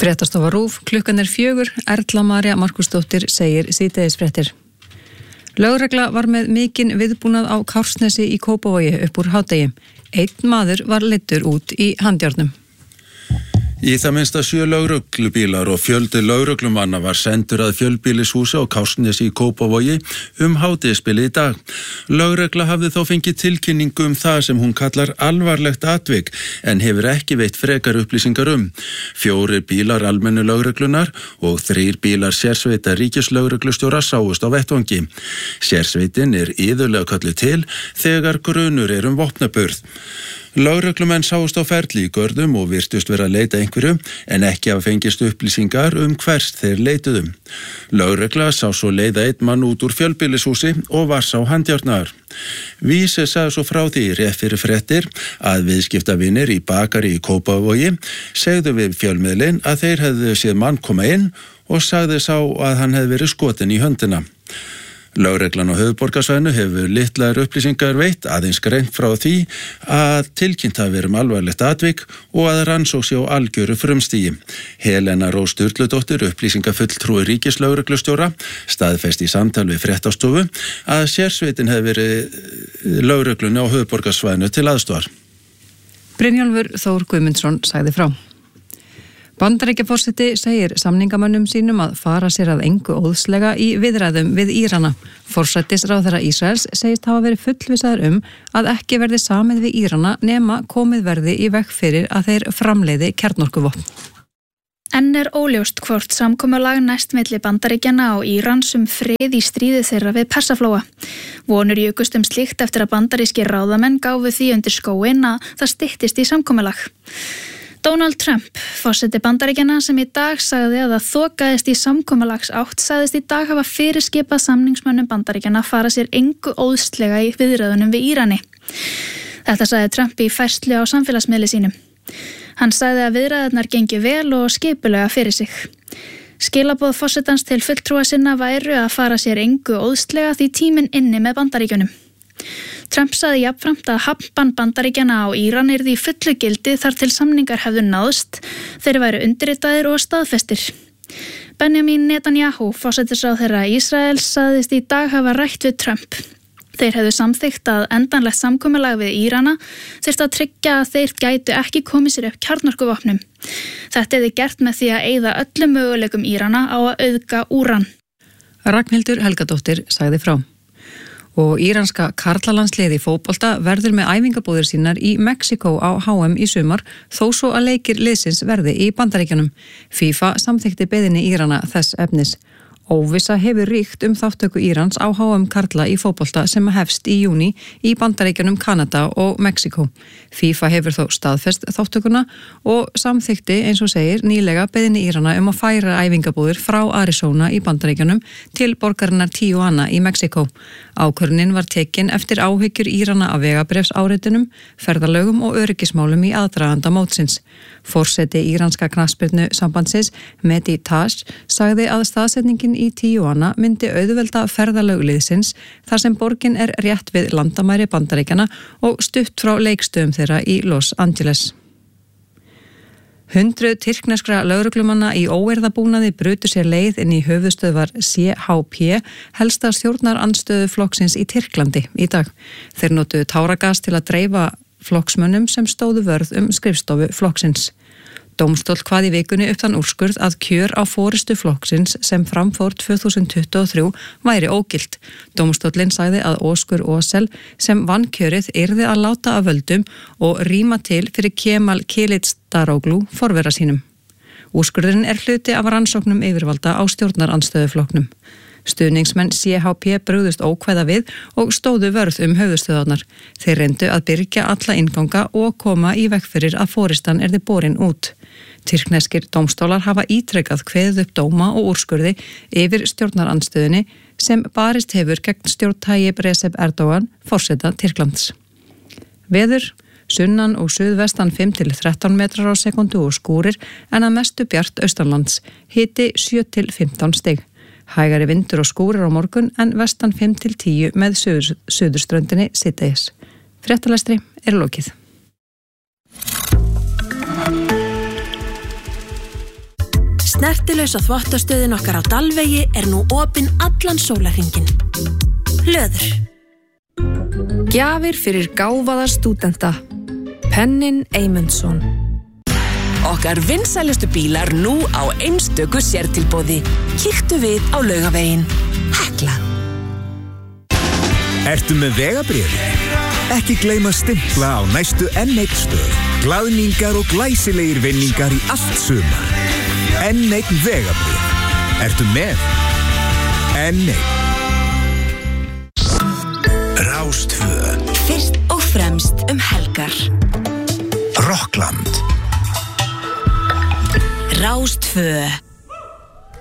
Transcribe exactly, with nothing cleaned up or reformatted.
Fréttastofa RÚV, klukkan er fjögur, Erla María Markúsdóttir segir síðdegisfréttir. Lögregla var með mikinn viðbúnað á Kársnesi í Kópavogi upp úr hádegi. Einn maður var leiddur út í handjárnum. Í það minnsta sjö lögreglubílar og fjöldi lögreglumanna var sendur að fjölbýlishúsi á Kársnesi í Kópavogi um hádegisbilið í dag. Lögregla hafði þó fengið tilkynningu um það sem hún kallar alvarlegt atvik en hefur ekki veitt frekar upplýsingar um. Fjórir bílar almennu lögreglunar og þrír bílar sérsveita ríkislögreglustjóra sáust á vettvangi. Sérsveitin er iðulega kölluð til þegar grunur er um vopnaburð. Lögreglumenn sáust á ferli í görðum og virtust vera að leita einhverju en ekki hafa fengist upplýsingar um hvers þeir leituðum. Lögregla sá svo leiða einn mann út úr fjölbýlishúsi og var sá handjárnaður. Vísi sagði svo frá því rétt fyrir fréttir að viðskiptavinir í bakari í Kópavogi segðu við fjölmiðlin að þeir hefðu séð mann koma inn og sagði sá að hann hefði verið skotin í höndina. Lögreglan á höfuðborgarsvæðinu hefur litlar upplýsingar veitt aðeins greint frá því að tilkynnt hafi verið um alvarlegt atvik og að rannsókn sé á algjöru frumstigi. Helena Rós Sturludóttir, upplýsingafulltrúi ríkislögreglustjóra, staðfesti í samtal við fréttastofu að sérsveitin hefði verið lögreglunni á höfuðborgarsvæðinu til aðstoðar. Brynjólfur Þór Guðmundsson sagði frá. Bandaríkjaforseti segir samningamönnum sínum að fara sér að engu óðslega í viðræðum við Írana. Forsætisráðherra Ísraels segist hafa verið fullvissaður um að ekki verði samið við Írana nema komið verði í veg fyrir að þeir framleiði kjarnorkuvopn. Enn er óljóst hvort samkomulag næst milli Bandaríkjanna og Írans um frið í stríði þeirra við Persaflóa. Vonur jukust um slíkt eftir að bandarískir ráðamenn gáfu því undir skóinn að það styttist í samkomulag. Donald Trump, forseti Bandaríkjanna sem í dag sagði að það þokaðist í samkomulags átt, sagðist í dag hafa fyrirskipað samningsmönnum Bandaríkjanna að fara sér engu óðslega í viðræðunum við Írani. Þetta sagði Trump í færslu á samfélagsmiðli sínum. Hann sagði að viðræðurnar gengi vel og skipulega fyrir sig. Skilaboð forsetans til fulltrúa sinna væru að fara sér engu óðslega því tíminn inni með Bandaríkjunum. Trump sagði jafnframt að hafnbann Bandaríkjanna á Íran yrði í fullu gildi þar til samningar hefðu náðst, þeir væru undirritaðir og staðfestir. Benjamin Netanyahu, forsætisráðherra Ísraels, sagðist í dag hafa rætt við Trump. Þeir hefðu samþykkt að endanlegt samkomulag við Írana þyrfti að tryggja að þeir gætu ekki komið sér upp kjarnorkuvopnum. Þetta hefði gert með því að eyða öllum möguleikum Írana á að auðga úran. Ragnhildur Helgadóttir sagði frá. Og íranska karlalandsliði í fótbolta verður með æfingabúðir sínar í Mexíkó á H M í sumar þó svo að leikir liðsins verði í Bandaríkjunum. FIFA samþykkti beiðni Írana þess efnis. Óvissa hefur ríkt um þáttöku Írans á H M karla í fótbolta sem hefst í júní í Bandaríkjunum, Kanada og Mexíkó. FIFA hefur þó staðfest þáttökuna og samþykkti, eins og segir, nýlega beiðni Írana um að færa æfingabúðir frá Arizona í Bandaríkjunum til borgarinnar Tijuana í Mexíkó. Ákvörðunin var tekin eftir áhyggjur Írana af vegabréfsáritunum, ferðalögum og öryggismálum í aðdraganda mótsins. Forseti íranska knattspyrnu sambandsins, Mehdi Taj, sagði að staðsetningin í Tijuana myndi auðvelda ferðalögliðsins þar sem borgin er rétt við landamæri Bandaríkjanna og stutt frá leikstöðum þeirra í Los Angeles. Hundruð tyrkneskra lögreglumanna í óeirðabúnaði brutu sér leið inn í höfuðstöðvar C H P, helsta stjórnarandstöðu flokksins í Tyrklandi í dag. Þeir notuðu táragas til að dreifa flokksmönnum sem stóðu vörð um skrifstofu flokksins. Dómstóll kvað í vikunni upp þann úrskurð að kjör á forystu flokksins sem framfór tvö þúsund tuttugu og þrjú væri ógilt. Dómstóllinn sagði að Óskur Ósel sem vann kjörið yrði að láta af völdum og rýma til fyrir Kemal Kılıçdaroğlu forvera sínum. Úrskurðurinn er hluti af rannsóknum yfirvalda á stjórnarandstöðuflokknum. Stuðningsmenn C H P brugðust ókvæða við og stóðu vörð um höfuðstöðarnar. Þeir reyndu að byrgja alla innganga og koma í veg fyrir að forystan erði borin út. Tyrkneskir dómstólar hafa ítrekað kveðið upp dóma og úrskurði yfir stjórnarandstöðunni sem barist hefur gegn stjórn Tayyip Recep Erdogan, forseta Tyrklands. Veður, sunnan og suðvestan fimm til þrettán metrar á sekundu og skúrir en að mestu bjart austanlands, hiti sjö til fimmtán stig. Hægari vindur og skúrir á morgun en vestan fimm til tíu með suður, suðurströndinni síðdegis. Fréttalestri er lokið. Snertilausa þvottastöðin okkar á Dalvegi er nú opin allan sólarhringinn. Löður. Gjafir fyrir gáfaða stúdenta. Pennin Eymundsson. Okkar vinsælustu bílar nú á einstöku sértilboði. Kíktu við á Laugaveginn. Hekla. Ertu með vegabréf? Ekki gleyma stimpla á næstu N einn stöð. Glaðningar og glæsilegir vinningar í allt sumar. N einn vegabréf. Ertu með? N einn. Rástvö. Fyrst og fremst um helgar. Rockland. Rástvö.